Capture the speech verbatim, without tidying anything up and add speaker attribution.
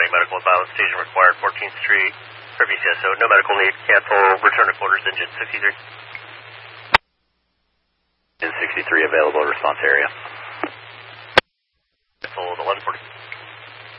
Speaker 1: paramedic medical inbound, station required, fourteenth Street, for B C S O. No medical need, cancel, return to quarters, engine sixty-three.
Speaker 2: Engine sixty-three available, response area.
Speaker 1: Cancel, eleven forty.